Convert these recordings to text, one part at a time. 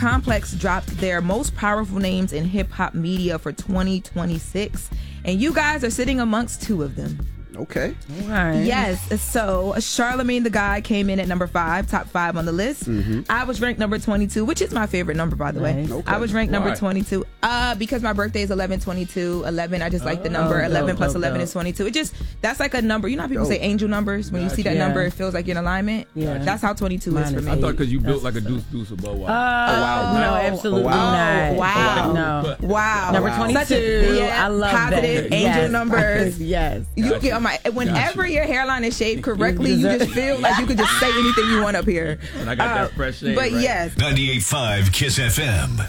Complex dropped their most powerful names in hip-hop media for 2026, and you guys are sitting amongst two of them. Okay. Right. Yes. So Charlemagne the God came in at number 5, top 5 on the list. I was ranked number 22, which is my favorite number, by the way. Okay. I was ranked number 22 because my birthday is 11/22. 11. I just like the number 11 plus 11 is 22. It just, that's like a number. You know how people say angel numbers? When you see that number, it feels like you're in alignment. Yeah. That's how 22 is for me. I thought because you built like a deuce above. No, absolutely not. Wow. No. Wow. Number 22. Yeah. I love positive that. angel numbers. Yes. You get on my, whenever your hairline is shaved correctly, you just feel like you could just say anything you want up here. And I got that fresh shade. But yes. 98.5 KISS FM.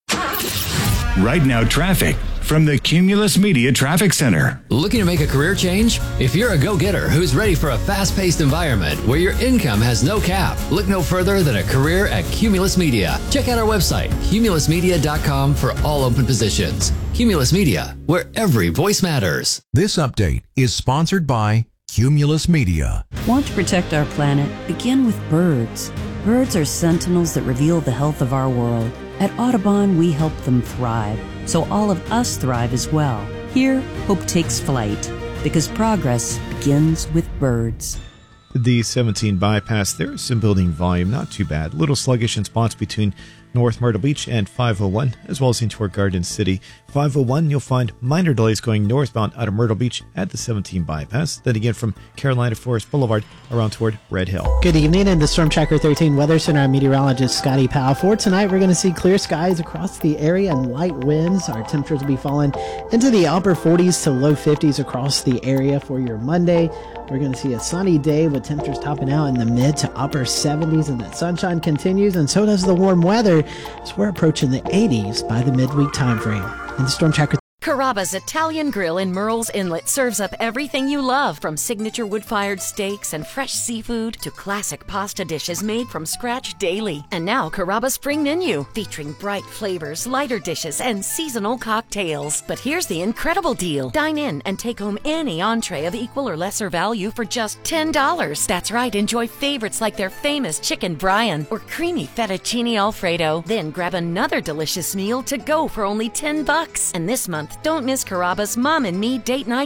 Right now, traffic from the Cumulus Media Traffic Center. Looking to make a career change? If you're a go-getter who's ready for a fast-paced environment where your income has no cap, look no further than a career at Cumulus Media. Check out our website, cumulusmedia.com, for all open positions. Cumulus Media, where every voice matters. This update is sponsored by Cumulus Media. Want to protect our planet? Begin with birds. Birds are sentinels that reveal the health of our world. At Audubon, we help them thrive, so all of us thrive as well. Here, hope takes flight, because progress begins with birds. The 17 bypass, there is some building volume, not too bad. A little sluggish in spots between North Myrtle Beach and 501, as well as into Garden City. 501, you'll find minor delays going northbound out of Myrtle Beach at the 17 bypass. Then again from Carolina Forest Boulevard around toward Red Hill. Good evening, and the Storm Tracker 13 Weather Center. I'm meteorologist Scotty Powell. For tonight, we're going to see clear skies across the area and light winds. Our temperatures will be falling into the upper 40s to low 50s across the area for your Monday. We're going to see a sunny day with temperatures topping out in the mid to upper 70s, and that sunshine continues, and so does the warm weather as we're approaching the 80s by the midweek time frame. In the Storm Tracker. Carrabba's Italian Grill in Murrells Inlet serves up everything you love, from signature wood-fired steaks and fresh seafood to classic pasta dishes made from scratch daily. And now Carrabba's spring menu, featuring bright flavors, lighter dishes, and seasonal cocktails. But here's the incredible deal. Dine in and take home any entree of equal or lesser value for just $10. That's right, enjoy favorites like their famous chicken Brian or creamy fettuccine Alfredo. Then grab another delicious meal to go for only $10. And this month, don't miss Carrabba's Mom and Me Date Night